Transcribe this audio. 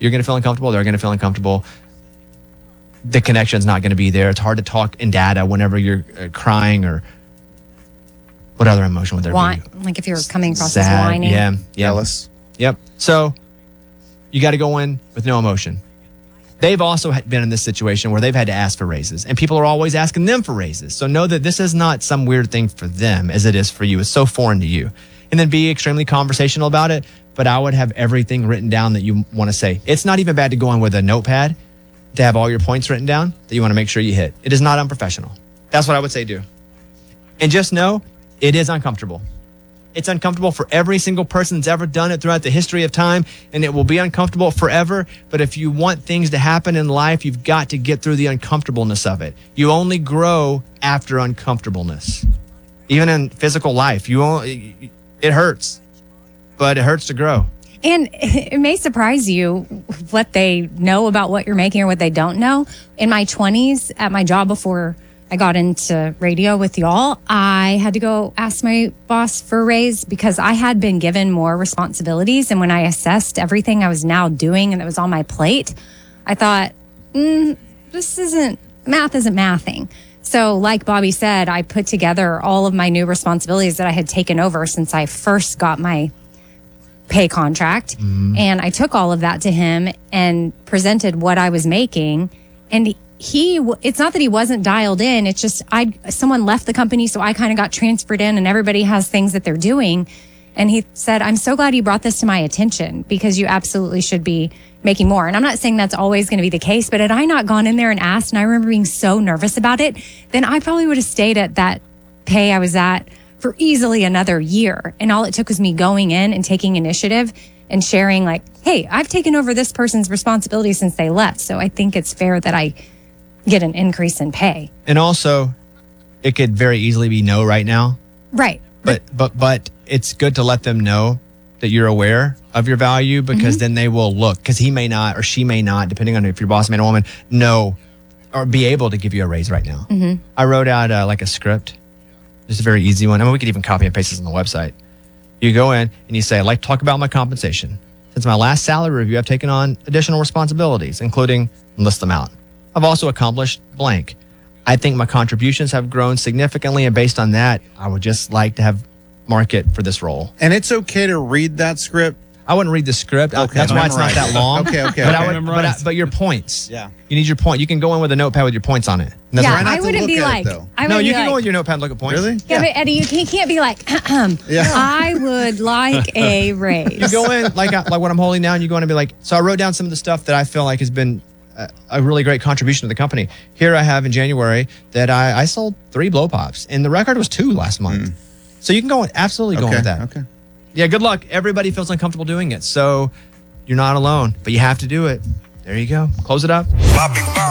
You're going to feel uncomfortable. They're going to feel uncomfortable. The connection's not going to be there. It's hard to talk in data whenever you're crying or what other emotion would there be? Like if you're coming across Sad, as whining. Yeah. Jealous. Yep. So you got to go in with no emotion. They've also been in this situation where they've had to ask for raises, and people are always asking them for raises. So know that this is not some weird thing for them as it is for you. It's so foreign to you. And then be extremely conversational about it. But I would have everything written down that you want to say. It's not even bad to go in with a notepad to have all your points written down that you want to make sure you hit. It is not unprofessional. That's what I would say do. And just know it is uncomfortable. It's uncomfortable for every single person that's ever done it throughout the history of time, and it will be uncomfortable forever. But if you want things to happen in life, you've got to get through the uncomfortableness of it. You only grow after uncomfortableness. Even in physical life, it hurts, but it hurts to grow. And it may surprise you what they know about what you're making or what they don't know. In my 20s, at my job before I got into radio with y'all, I had to go ask my boss for a raise because I had been given more responsibilities. And when I assessed everything I was now doing and that was on my plate, I thought, math isn't mathing. So like Bobby said, I put together all of my new responsibilities that I had taken over since I first got my pay contract. And I took all of that to him and presented what I was making. And it's not that he wasn't dialed in. It's just someone left the company. So I kind of got transferred in, and everybody has things that they're doing. And he said, I'm so glad you brought this to my attention because you absolutely should be making more. And I'm not saying that's always going to be the case, but had I not gone in there and asked, and I remember being so nervous about it, then I probably would have stayed at that pay I was at for easily another year. And all it took was me going in and taking initiative and sharing like, hey, I've taken over this person's responsibility since they left. So I think it's fair that I get an increase in pay. And also, it could very easily be no right now. Right. But it's good to let them know that you're aware of your value, because then they will look, because he may not or she may not, depending on if your boss, man or woman, know or be able to give you a raise right now. I wrote out like a script, just a very easy one. I mean, we could even copy and paste this on the website. You go in and you say, I'd like to talk about my compensation. Since my last salary review, I've taken on additional responsibilities, including, list them out. I've also accomplished blank. I think my contributions have grown significantly, and based on that, I would just like to have market for this role. And it's okay to read that script. I wouldn't read the script. Okay, That's why it's not that long. Okay. But your points. Yeah. You need your point. You can go in with a notepad with your points on it. And that's Yeah, right. I wouldn't be like, No, you can go with your notepad and look at points. Really? Yeah, but Eddie, you can't be like, I would like a raise. You go in like what I'm holding now, and you go in and be like, so I wrote down some of the stuff that I feel like has been a really great contribution to the company. Here I have in January that I sold 3 blow pops, and the record was 2 last month. So you can go absolutely go with that. Okay. Yeah, good luck. Everybody feels uncomfortable doing it, so you're not alone, but you have to do it. There you go. Close it up.